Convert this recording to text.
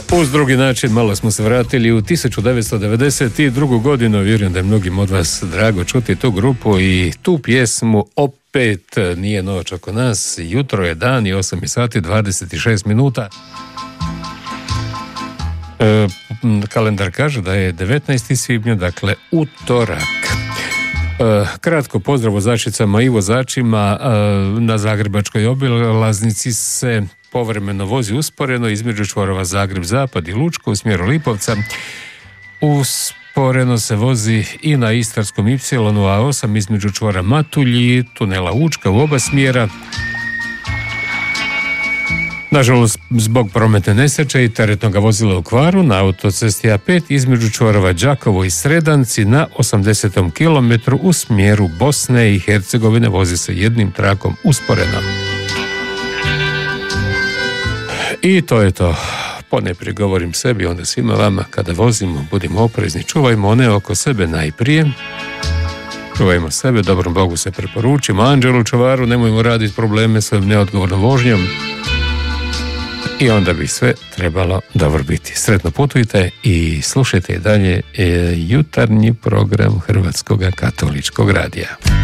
Uz drugi način malo smo se vratili u 1992. godinu. Vjerujem da je mnogim od vas drago čuti tu grupu i tu pjesmu. Opet nije noć oko nas, jutro je dan i 8 sati 26 minuta. Kalendar kaže da je 19. svibnja, dakle utorak. Kratko pozdrav vozačicama i vozačima. Na zagrebačkoj obilaznici se povremeno vozi usporeno između čvorova Zagreb-Zapad i Lučko u smjeru Lipovca. Usporeno se vozi i na Istarskom Ipsilonu A8 između čvora Matulji i tunela Učka u oba smjera. Nažalost, zbog prometne nesreće i teretnog vozila u kvaru na autocesti A5 između čvorova Đakovo i Sredanci na 80. kilometru u smjeru Bosne i Hercegovine vozi se jednim trakom usporeno. I to je to. Ponajprije govorim sebi, onda svima vama, kada vozimo, budimo oprezni, čuvajmo one oko sebe najprije. Čuvajmo sebe, dobrom Bogu se preporučimo, anđelu čuvaru, nemojmo raditi probleme svojom neodgovornom vožnjom. I onda bi sve trebalo dobro biti. Sretno putujte i slušajte i dalje jutarnji program Hrvatskog katoličkog radija.